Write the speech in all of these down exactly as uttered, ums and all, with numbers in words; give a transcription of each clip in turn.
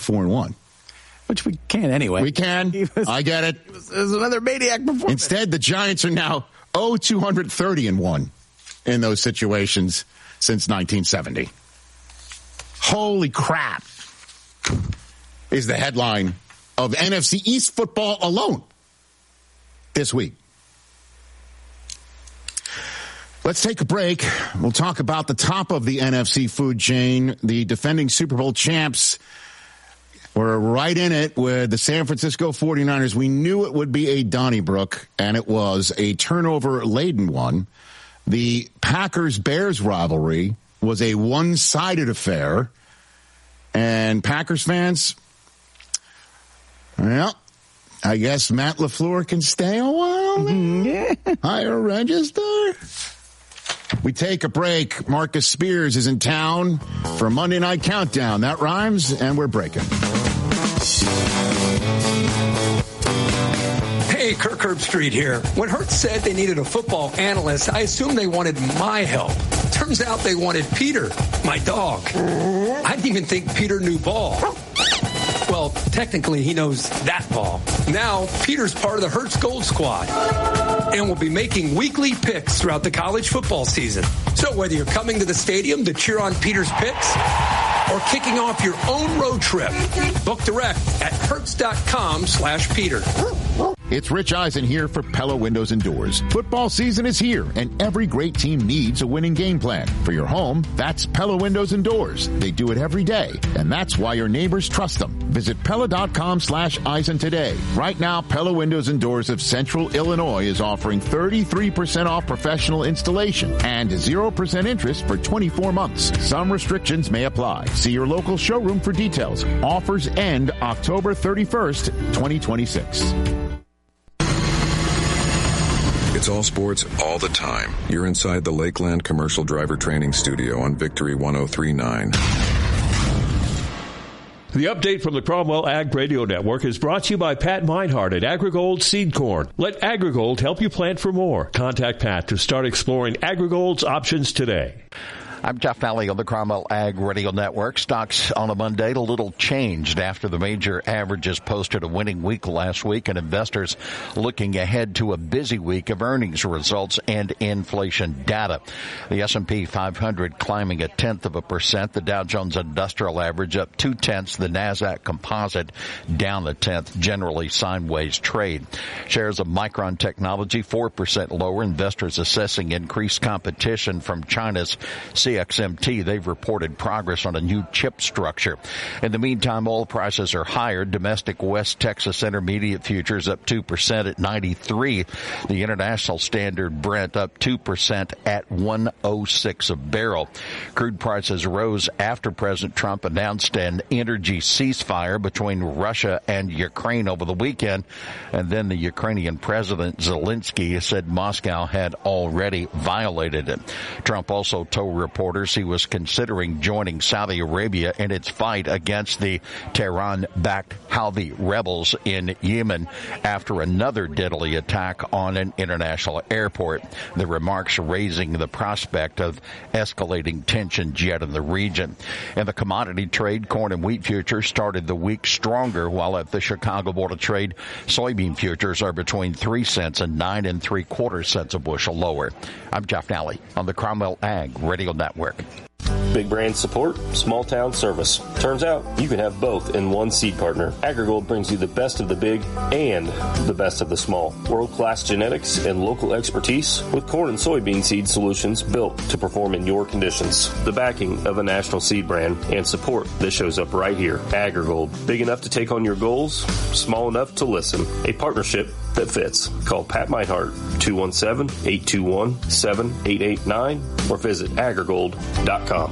four and one. Which we can anyway. We can. Was, I get it. It was, it was another maniac performance. Instead, the Giants are now oh two thirty and one in those situations since nineteen seventy. Holy crap is the headline of N F C East football alone this week. Let's take a break. We'll talk about the top of the N F C food chain. The defending Super Bowl champs were right in it with the San Francisco forty-niners. We knew it would be a Donnybrook, and it was a turnover-laden one. The Packers-Bears rivalry was a one-sided affair. And Packers fans, well, I guess Matt LaFleur can stay a while. Mm-hmm. Yeah. Higher register. We take a break. Marcus Spears is in town for Monday Night Countdown. That rhymes, and we're breaking. Hey, Kirk Herbstreit here. When Hertz said they needed a football analyst, I assumed they wanted my help. Turns out they wanted Peter, my dog. I didn't even think Peter knew ball. Well, technically, he knows that ball. Now, Peter's part of the Hertz Gold Squad and will be making weekly picks throughout the college football season. So whether you're coming to the stadium to cheer on Peter's picks or kicking off your own road trip, book direct at Hertz.com slash Peter. It's Rich Eisen here for Pella Windows and Doors. Football season is here, and every great team needs a winning game plan. For your home, that's Pella Windows and Doors. They do it every day, and that's why your neighbors trust them. Visit Pella.com slash Eisen today. Right now, Pella Windows and Doors of Central Illinois is offering thirty-three percent off professional installation and zero percent interest for twenty-four months. Some restrictions may apply. See your local showroom for details. Offers end October thirty-first, twenty twenty-six. It's all sports all the time. You're inside the Lakeland Commercial Driver Training Studio on Victory one oh three point nine. The update from the Cromwell Ag Radio Network is brought to you by Pat Meinhardt at AgriGold Seed Corn. Let AgriGold help you plant for more. Contact Pat to start exploring AgriGold's options today. I'm Jeff Nally on the Cromwell Ag Radio Network. Stocks on a Monday a little changed after the major averages posted a winning week last week, and investors looking ahead to a busy week of earnings results and inflation data. The S and P five hundred climbing a tenth of a percent. The Dow Jones Industrial Average up two tenths. The Nasdaq Composite down a tenth. Generally sideways trade. Shares of Micron Technology four percent lower. Investors assessing increased competition from China's C X M T. They've reported progress on a new chip structure. In the meantime, oil prices are higher. Domestic West Texas Intermediate futures up two percent at ninety-three. The International Standard Brent up two percent at one oh six a barrel. Crude prices rose after President Trump announced an energy ceasefire between Russia and Ukraine over the weekend. And then the Ukrainian President Zelensky said Moscow had already violated it. Trump also told reporters he was considering joining Saudi Arabia in its fight against the Tehran-backed Houthi rebels in Yemen after another deadly attack on an international airport. The remarks raising the prospect of escalating tensions yet in the region. In the commodity trade, corn and wheat futures started the week stronger, while at the Chicago Board of Trade, soybean futures are between three cents and nine and three quarter cents a bushel lower. I'm Jeff Nally on the Cromwell Ag Radio Network. Big brand support, small town service. Turns out you can have both in one seed partner. AgriGold brings you the best of the big and the best of the small. World-class genetics and local expertise with corn and soybean seed solutions built to perform in your conditions. The backing of a national seed brand and support that shows up right here. AgriGold, big enough to take on your goals, small enough to listen. A partnership that fits. Call Pat Meinhardt, two one seven, eight two one, seven eight eight nine, or visit agrigold dot com.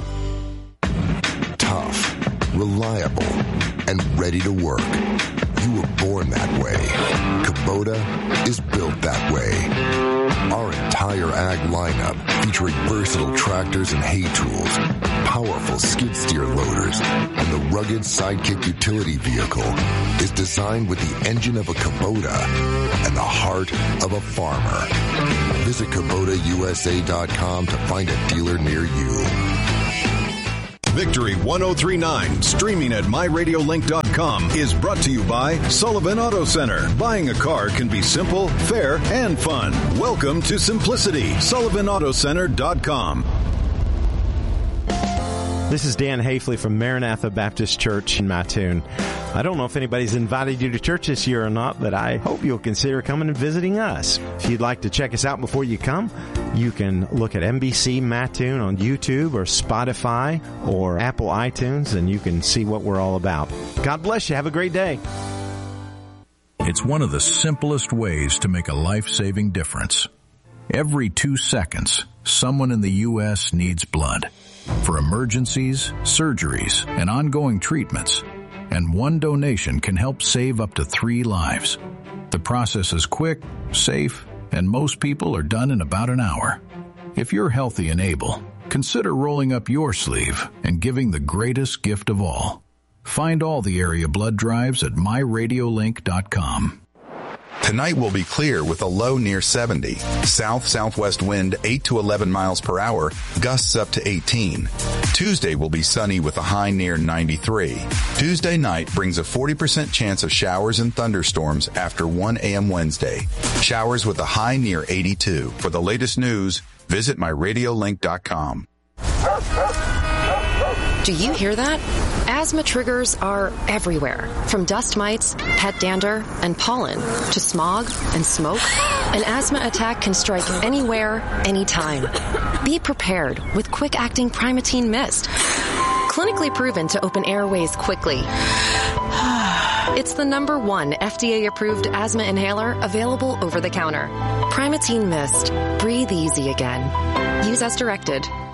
Tough, reliable, and ready to work. You were born that way. Kubota is built that way. Our entire ag lineup, featuring versatile tractors and hay tools, powerful skid steer loaders, and the rugged Sidekick utility vehicle, is designed with the engine of a Kubota and the heart of a farmer. Visit Kubota U S A dot com to find a dealer near you. Victory ten thirty-nine, streaming at my radio link dot com, is brought to you by Sullivan Auto Center. Buying a car can be simple, fair, and fun. Welcome to simplicity. sullivan auto center dot com. This is Dan Hafley from Maranatha Baptist Church in Mattoon. I don't know if anybody's invited you to church this year or not, but I hope you'll consider coming and visiting us. If you'd like to check us out before you come, you can look at M B C Mattoon on YouTube or Spotify or Apple iTunes, and you can see what we're all about. God bless you. Have a great day. It's one of the simplest ways to make a life-saving difference. Every two seconds, someone in the U S needs blood for emergencies, surgeries, and ongoing treatments. And one donation can help save up to three lives. The process is quick, safe, and most people are done in about an hour. If you're healthy and able, consider rolling up your sleeve and giving the greatest gift of all. Find all the area blood drives at my radio link dot com. Tonight will be clear with a low near seventy. South-southwest wind eight to eleven miles per hour, gusts up to eighteen. Tuesday will be sunny with a high near ninety-three. Tuesday night brings a forty percent chance of showers and thunderstorms after one a.m. Wednesday. Showers with a high near eighty-two. For the latest news, visit my radio link dot com. Do you hear that? Asthma triggers are everywhere, from dust mites, pet dander, and pollen, to smog and smoke. An asthma attack can strike anywhere, anytime. Be prepared with quick-acting Primatene Mist. Clinically proven to open airways quickly. It's the number one F D A-approved asthma inhaler available over the counter. Primatene Mist. Breathe easy again. Use as directed.